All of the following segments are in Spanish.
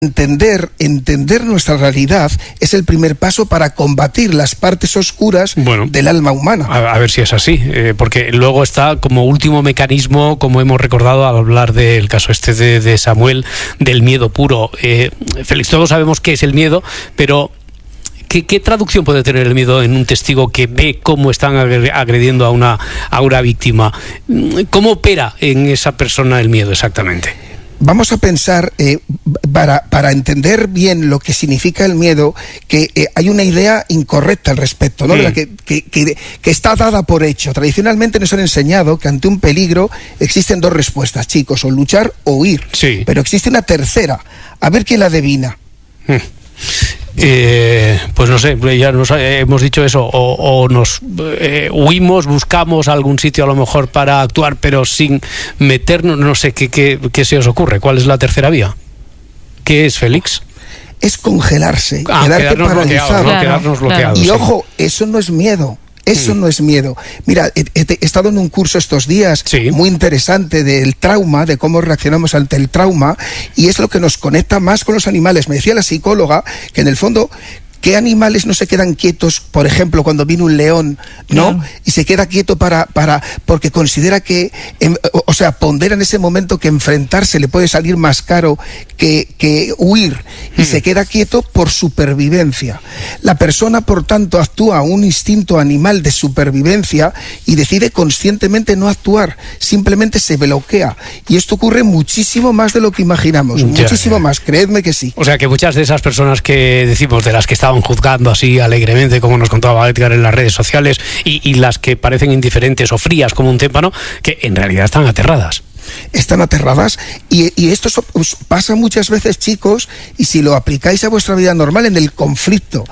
Entender nuestra realidad es el primer paso para combatir las partes oscuras del alma humana. A ver si es así, porque luego está como último mecanismo, como hemos recordado al hablar del caso de Samuel, del miedo puro. Félix, todos sabemos qué es el miedo, pero ¿qué traducción puede tener el miedo en un testigo que ve cómo están agrediendo a una víctima? ¿Cómo opera en esa persona el miedo exactamente? Vamos a pensar, para entender bien lo que significa el miedo, que hay una idea incorrecta al respecto, ¿no? Que está dada por hecho. Tradicionalmente nos han enseñado que ante un peligro existen dos respuestas, chicos, o luchar o huir. Sí. Pero existe una tercera. A ver quién la adivina. Pues no sé, ya nos hemos dicho eso, o nos huimos, buscamos algún sitio a lo mejor para actuar, pero sin meternos, no sé, ¿qué se os ocurre? ¿Cuál es la tercera vía? ¿Qué es, Félix? Es congelarse, quedarte paralizado, quedarnos bloqueados. Y ojo, eso no es miedo. Eso no es miedo. Mira, he estado en un curso estos días muy interesante del trauma, de cómo reaccionamos ante el trauma, y es lo que nos conecta más con los animales. Me decía la psicóloga que en el fondo, ¿qué animales no se quedan quietos, por ejemplo, cuando viene un león, ¿no? Claro. Y se queda quieto porque considera que, pondera en ese momento que enfrentarse le puede salir más caro que huir, y se queda quieto por supervivencia. La persona, por tanto, actúa a un instinto animal de supervivencia y decide conscientemente no actuar, simplemente se bloquea. Y esto ocurre muchísimo más de lo que imaginamos, muchísimo más, creedme que sí. O sea que muchas de esas personas que decimos, de las que estaban juzgando así alegremente, como nos contaba Edgar en las redes sociales, y las que parecen indiferentes o frías como un témpano, que en realidad están aterradas. Están aterradas, y esto pasa muchas veces, chicos, y si lo aplicáis a vuestra vida normal, en el conflicto,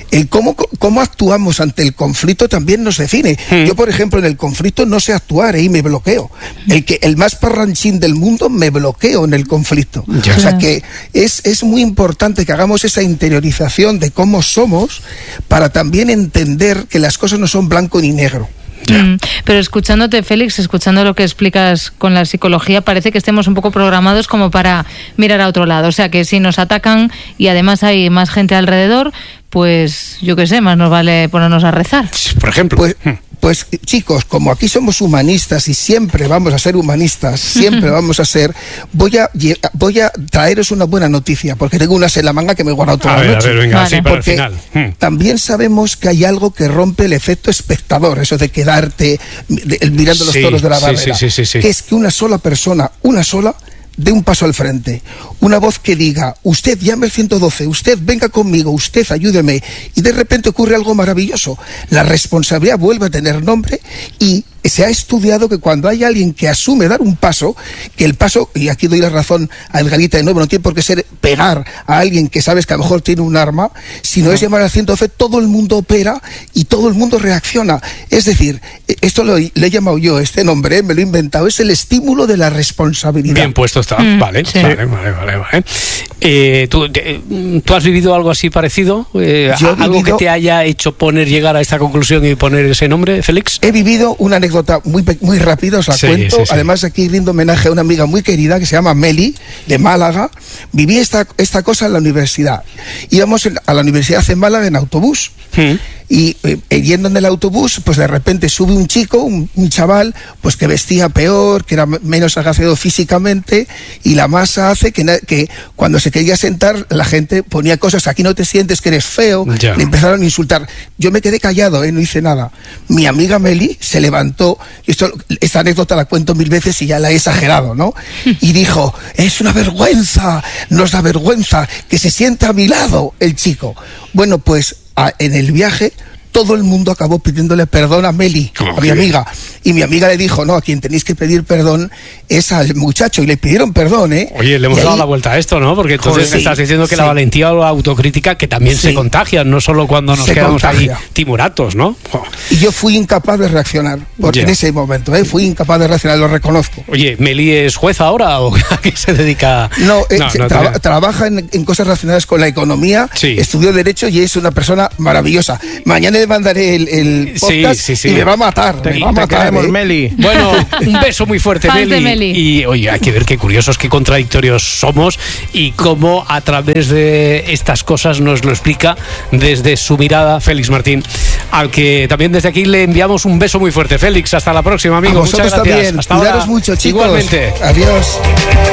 cómo actuamos ante el conflicto también nos define. Yo, por ejemplo, en el conflicto no sé actuar y me bloqueo. El más parranchín del mundo, me bloqueo en el conflicto. O sea que es muy importante que hagamos esa interiorización de cómo somos, para también entender que las cosas no son blanco ni negro. Pero escuchándote, Félix, escuchando lo que explicas con la psicología, parece que estemos un poco programados como para mirar a otro lado. O sea, que si nos atacan y además hay más gente alrededor, pues yo qué sé, más nos vale ponernos a rezar. Por ejemplo. Pues chicos, como aquí somos humanistas y siempre vamos a ser humanistas, siempre vamos a ser, voy a traeros una buena noticia, porque tengo unas en la manga que me he guardado toda la noche. A ver, venga, sí, para el final. También sabemos que hay algo que rompe el efecto espectador, eso de quedarte mirando los toros de la barrera, que es que una sola persona, dé un paso al frente, una voz que diga, usted llame al 112, usted venga conmigo, usted ayúdeme, y de repente ocurre algo maravilloso. La responsabilidad vuelve a tener nombre, y se ha estudiado que cuando hay alguien que asume dar un paso, que el paso, y aquí doy la razón a Edgarita de nuevo, no tiene por qué ser pegar a alguien que sabes que a lo mejor tiene un arma, sino es llamar al 112, todo el mundo opera y todo el mundo reacciona. Es decir, esto le he llamado yo, este nombre, me lo he inventado, es el estímulo de la responsabilidad. Bien puesto está, vale. ¿Tú has vivido algo así parecido? ¿Algo que te haya hecho llegar a esta conclusión y poner ese nombre, Félix? He vivido una anécdota muy rápida, os la cuento. Además, aquí rindo homenaje a una amiga muy querida que se llama Meli, de Málaga. Viví esta cosa en la universidad. Íbamos a la universidad en Málaga en autobús. Y yendo en el autobús, pues de repente sube un chico, un chaval, pues que vestía peor, que era menos agraciado físicamente, y la masa hace que cuando se quería sentar, la gente ponía cosas, aquí no te sientes, que eres feo, le empezaron a insultar. Yo me quedé callado, no hice nada. Mi amiga Meli se levantó, y esta anécdota la cuento 1000 veces y ya la he exagerado, ¿no? Y dijo, es una vergüenza, nos da vergüenza que se sienta a mi lado el chico. Bueno, pues en el viaje todo el mundo acabó pidiéndole perdón a Meli, a mi amiga. Y mi amiga le dijo, no, a quien tenéis que pedir perdón es al muchacho. Y le pidieron perdón, ¿eh? Oye, le hemos dado la vuelta a esto, ¿no? Porque entonces estás diciendo que la valentía o la autocrítica que también se contagian, no solo cuando nos quedamos ahí timoratos, ¿no? Y yo fui incapaz de reaccionar, porque en ese momento, fui incapaz de reaccionar, lo reconozco. Oye, ¿Meli es jueza ahora o a qué se dedica? Trabaja en cosas relacionadas con la economía, estudió Derecho y es una persona maravillosa. Mañana le mandaré el podcast y me va a matar. Te queremos, Meli. Bueno, un beso muy fuerte, Meli. Y oye, hay que ver qué curiosos, qué contradictorios somos y cómo a través de estas cosas nos lo explica desde su mirada Félix Martín, al que también desde aquí le enviamos un beso muy fuerte. Félix, hasta la próxima, amigo. Muchas gracias. También. Hasta Cuidaros ahora. mucho, chicos. Igualmente. Adiós.